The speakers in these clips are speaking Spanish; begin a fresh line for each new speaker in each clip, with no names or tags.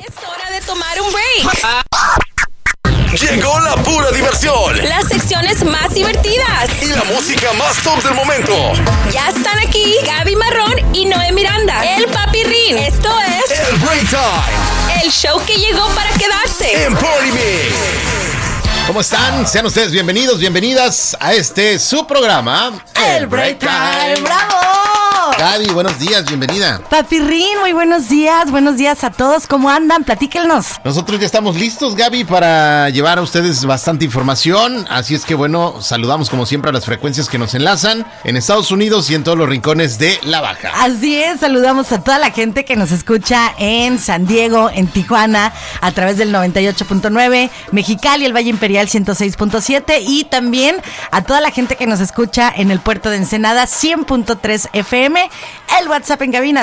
Es hora de tomar un break.
Llegó la pura diversión.
Las secciones más divertidas.
Y la música más top del momento.
Ya están aquí Gaby Marrón y Noé Miranda. El Papirrín. Esto es
El Break Time.
el show que llegó para quedarse.
En Party Mix.
¿Cómo están? Sean ustedes bienvenidos, bienvenidas a su programa,
El Break Time. ¡Bravo!
Gaby, buenos días, bienvenida.
Papirrín, muy buenos días a todos. ¿Cómo andan? Platíquenos.
Nosotros ya estamos listos, Gaby, para llevar a ustedes bastante información. Así es que, bueno, saludamos como siempre a las frecuencias que nos enlazan en Estados Unidos y en todos los rincones de la Baja.
Así es, saludamos a toda la gente que nos escucha en San Diego, en Tijuana, a través del 98.9, Mexicali, el Valle Imperial 106.7 y también a toda la gente que nos escucha en el puerto de Ensenada 100.3 FM. El WhatsApp en cabina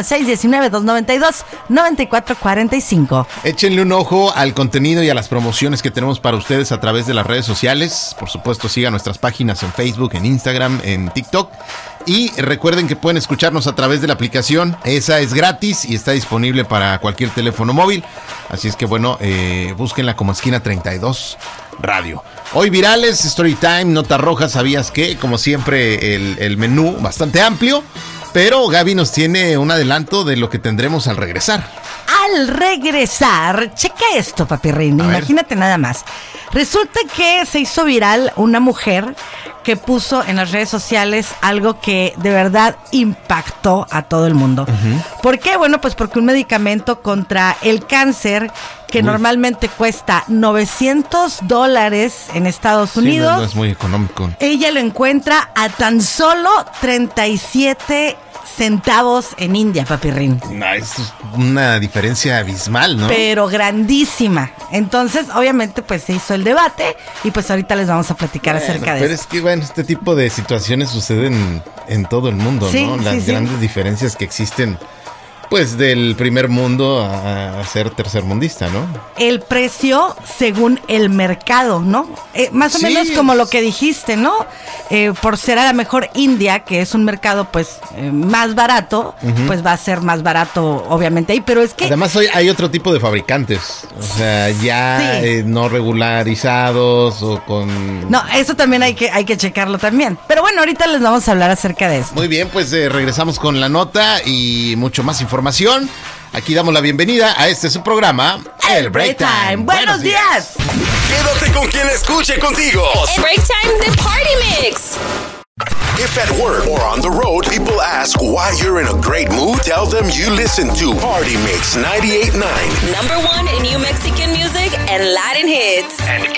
619-292-9445.
Échenle un ojo al contenido y a las promociones que tenemos para ustedes a través de las redes sociales. Por supuesto, sigan nuestras páginas en Facebook, en Instagram, en TikTok. Y recuerden que pueden escucharnos a través de la aplicación. Esa es gratis y está disponible para cualquier teléfono móvil. Así es que, bueno, búsquenla como Esquina 32 Radio. Hoy virales, Story Time, Nota Roja, ¿sabías qué? Como siempre, el menú bastante amplio. Pero Gaby nos tiene un adelanto de lo que tendremos al regresar.
Al regresar, checa esto, Papirrín, imagínate nada más. Resulta que se hizo viral una mujer que puso en las redes sociales algo que de verdad impactó a todo el mundo. ¿Por qué? Bueno, pues porque un medicamento contra el cáncer que normalmente cuesta $900 en Estados Unidos.
No es muy económico.
Ella lo encuentra a tan solo 37 centavos en India, Papirrín.
Es una diferencia abismal, ¿no?
Pero grandísima. Entonces, obviamente, pues se hizo el debate y pues ahorita les vamos a platicar acerca de
pero
eso.
es que, bueno, este tipo de situaciones suceden en todo el mundo,
Sí,
¿no?
sí,
Las grandes diferencias que existen, pues, del primer mundo a ser tercermundista, ¿no?
El precio según el mercado, ¿no? Más o
Sí,
menos como lo que dijiste, ¿no? Por ser a lo mejor India, que es un mercado, pues, más barato, pues va a ser más barato, obviamente, ahí. Pero es que...
Además, hoy hay otro tipo de fabricantes. O sea, ya
Sí.
no regularizados o con...
No, eso también hay que checarlo también. Pero bueno, ahorita les vamos a hablar acerca de esto.
Muy bien, pues regresamos con la nota y mucho más información. Aquí damos la bienvenida a su programa,
El Break Time. ¡Buenos días!
Quédate con quien escuche contigo.
El Break Time de Party Mix.
If at work or on the road, people ask why you're in a great mood, tell them you listen to Party Mix 98.9.
#1 in New Mexican music and Latin hits.
And